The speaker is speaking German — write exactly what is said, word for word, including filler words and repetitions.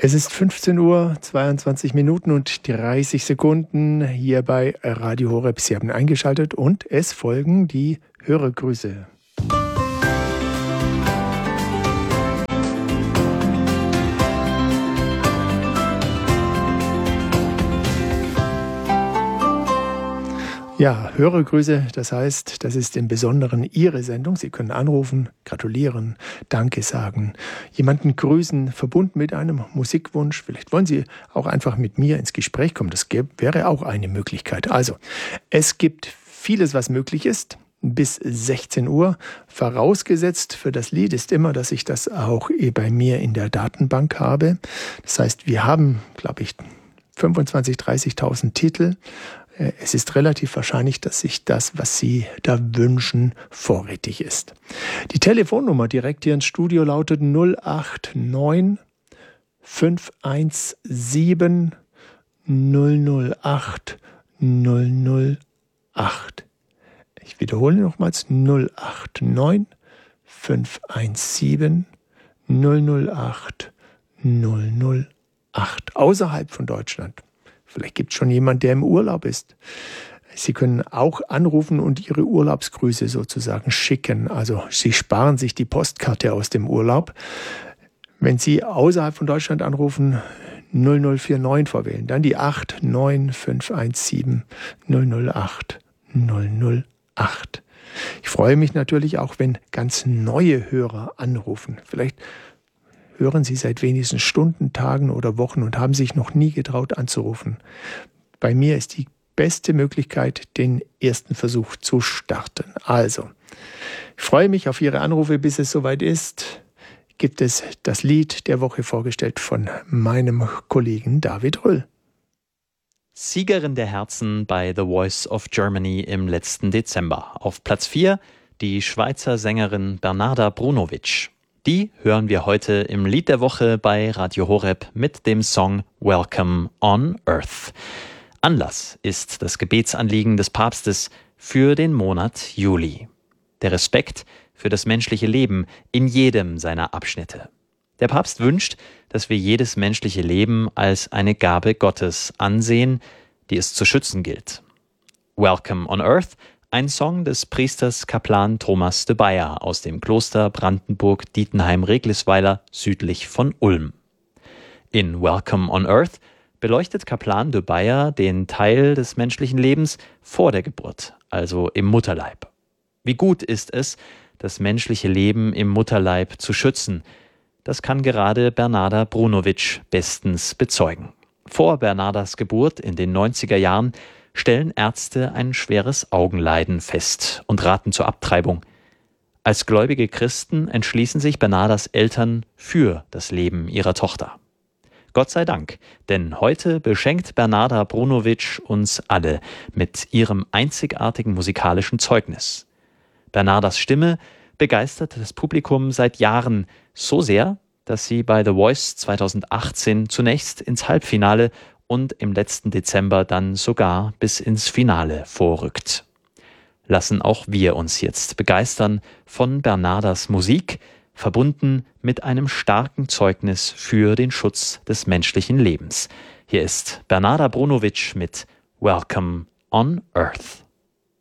Es ist fünfzehn Uhr, zweiundzwanzig Minuten und dreißig Sekunden hier bei Radio Horeb. Sie haben eingeschaltet und es folgen die Hörergrüße. Ja, Hörergrüße, das heißt, das ist im Besonderen Ihre Sendung. Sie können anrufen, gratulieren, Danke sagen, jemanden grüßen, verbunden mit einem Musikwunsch. Vielleicht wollen Sie auch einfach mit mir ins Gespräch kommen. Das wäre auch eine Möglichkeit. Also, es gibt vieles, was möglich ist, bis sechzehn Uhr. Vorausgesetzt für das Lied ist immer, dass ich das auch bei mir in der Datenbank habe. Das heißt, wir haben, glaube ich, fünfundzwanzigtausend, dreißigtausend Titel. Es ist relativ wahrscheinlich, dass sich das, was Sie da wünschen, vorrätig ist. Die Telefonnummer direkt hier ins Studio lautet null acht neun fünf eins sieben null null acht null null acht. Ich wiederhole nochmals null acht neun fünf eins sieben null null acht null null acht. Außerhalb von Deutschland. Vielleicht gibt es schon jemand, der im Urlaub ist. Sie können auch anrufen und Ihre Urlaubsgrüße sozusagen schicken. Also Sie sparen sich die Postkarte aus dem Urlaub. Wenn Sie außerhalb von Deutschland anrufen, null null vier neun vorwählen, dann die acht neun fünf eins sieben null null acht null null acht. Ich freue mich natürlich auch, wenn ganz neue Hörer anrufen. Vielleicht hören Sie seit wenigsten Stunden, Tagen oder Wochen und haben sich noch nie getraut anzurufen. Bei mir ist die beste Möglichkeit, den ersten Versuch zu starten. Also, ich freue mich auf Ihre Anrufe, bis es soweit ist. Gibt es das Lied der Woche vorgestellt von meinem Kollegen David Röll. Siegerin der Herzen bei The Voice of Germany im letzten Dezember. Auf Platz vier die Schweizer Sängerin Bernarda Brunovic. Die hören wir heute im Lied der Woche bei Radio Horeb mit dem Song Welcome on Earth. Anlass ist das Gebetsanliegen des Papstes für den Monat Juli. Der Respekt für das menschliche Leben in jedem seiner Abschnitte. Der Papst wünscht, dass wir jedes menschliche Leben als eine Gabe Gottes ansehen, die es zu schützen gilt. Welcome on Earth, ein Song des Priesters Kaplan Thomas de Beyer aus dem Kloster Brandenburg-Dietenheim-Reglisweiler südlich von Ulm. In Welcome on Earth beleuchtet Kaplan de Beyer den Teil des menschlichen Lebens vor der Geburt, also im Mutterleib. Wie gut ist es, das menschliche Leben im Mutterleib zu schützen? Das kann gerade Bernarda Brunovic bestens bezeugen. Vor Bernardas Geburt in den neunziger Jahren stellen Ärzte ein schweres Augenleiden fest und raten zur Abtreibung. Als gläubige Christen entschließen sich Bernardas Eltern für das Leben ihrer Tochter. Gott sei Dank, denn heute beschenkt Bernarda Brunovic uns alle mit ihrem einzigartigen musikalischen Zeugnis. Bernardas Stimme begeistert das Publikum seit Jahren so sehr, dass sie bei The Voice zweitausendachtzehn zunächst ins Halbfinale und im letzten Dezember dann sogar bis ins Finale vorrückt. Lassen auch wir uns jetzt begeistern von Bernardas Musik, verbunden mit einem starken Zeugnis für den Schutz des menschlichen Lebens. Hier ist Bernarda Brunovic mit Welcome on Earth.